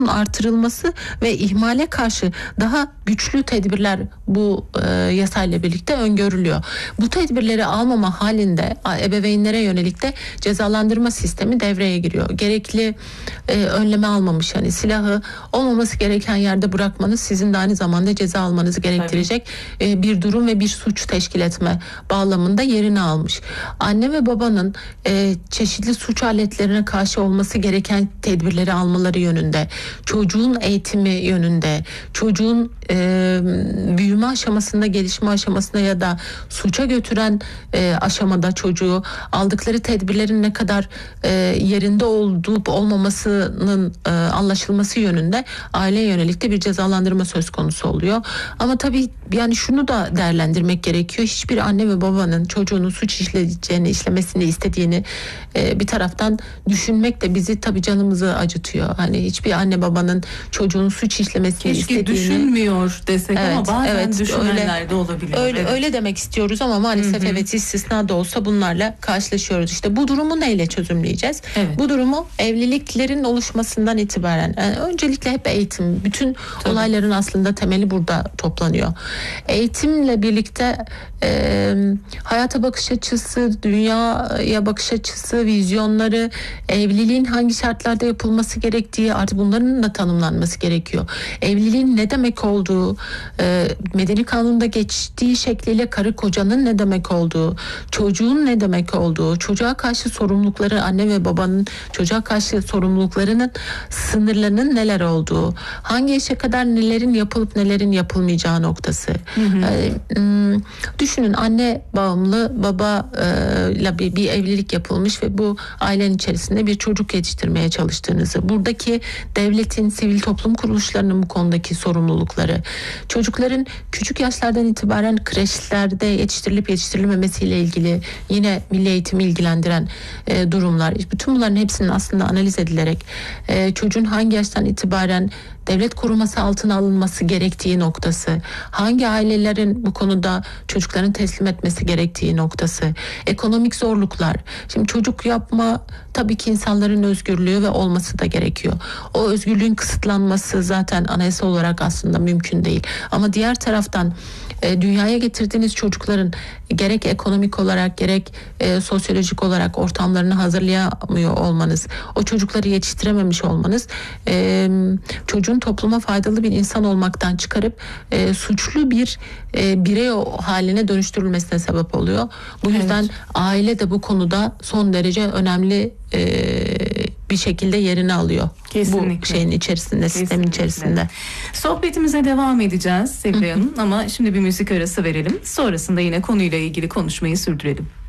artırılması ve ihmale karşı daha güçlü tedbirler bu yasayla birlikte öngörülüyor. Bu tedbirleri almama halinde ebeveynlere yönelik de cezalandırma sistemi devreye giriyor. Gerekli önleme almamış, yani silahı olmaması gereken yerde bırakmanız sizin de aynı zamanda ceza almanızı gerektirecek bir durum ve bir suç teşkil etme bağlamında yerini almış. Anne ve babanın çeşitli suç aletlerine karşı olması gereken tedbirleri almaları yönünde, çocuğun eğitimi yönünde, çocuğun büyüme aşamasında, gelişme aşamasında ya da suça götüren aşamada çocuğu aldıkları tedbirlerin ne kadar yerinde olup olmamasının anlaşılması yönünde aileye yönelik de bir cezalandırma söz konusu oluyor. Ama tabii yani şunu da değerlendirmek gerekiyor. Hiçbir anne ve babanın çocuğunun suç işlemesini istediğini bir taraftan düşünmek de bizi tabii canımızı acıtıyor. Hani hiçbir anne babanın çocuğun suç işlemesini istediğini düşünmüyor desek ama bazen düşünenler de olabiliyor. Öyle demek istiyoruz ama maalesef istisna da olsa bunlarla karşılaşıyoruz. İşte bu durumu neyle çözümleyeceğiz? Bu durumu evliliklerin oluşmasından itibaren öncelikle hep eğitim. Bütün olayların aslında temeli burada toplanıyor. Eğitimle birlikte hayata bakış açısı, dünyaya bakış açısı, vizyonları, evliliğin hangi şartlarda yapılması gerektiği, artık bunların da tanımlanması gerekiyor. Evliliğin ne demek olduğu, medeni kanunda geçtiği şekliyle karı kocanın ne demek olduğu, çocuğun ne demek olduğu, çocuğa karşı sorumlulukları, anne ve babanın çocuğa karşı sorumluluklarının sınırlarının neler olduğu, hangi yaşa kadar nelerin yapılıp nelerin yapılmayacağı noktası. Düşünün, anne bağımlı, baba ile bir evlilik yapılmış ve bu ailenin içerisinde bir çocuk yetiştirmeye çalıştığınızı, buradaki devletin, sivil toplum kuruluşlarının bu konudaki sorumlulukları, çocukların küçük yaşlardan itibaren kreşlerde yetiştirilip yetiştirilmemesiyle ilgili yine milli eğitimi ilgilendiren durumlar. Bütün bunların hepsinin aslında analiz edilerek çocuğun hangi yaştan itibaren devlet koruması altına alınması gerektiği noktası, hangi ailelerin bu konuda çocuklarını teslim etmesi gerektiği noktası, ekonomik zorluklar. Şimdi çocuk yapma tabii ki insanların özgürlüğü ve olması da gerekiyor. O özgürlüğün kısıtlanması zaten anayasal olarak aslında mümkün değil. Ama diğer taraftan dünyaya getirdiğiniz çocukların gerek ekonomik olarak gerek sosyolojik olarak ortamlarını hazırlayamıyor olmanız, o çocukları yetiştirememiş olmanız çocuğun topluma faydalı bir insan olmaktan çıkarıp suçlu bir birey haline dönüştürülmesine sebep oluyor. Bu yüzden aile de bu konuda son derece önemli bir şekilde yerini alıyor. Kesinlikle. Bu şeyin içerisinde, sistemin içerisinde. Sohbetimize devam edeceğiz Sevilay Hanım ama şimdi bir müzik arası verelim. Sonrasında yine konuyla ilgili konuşmayı sürdürelim.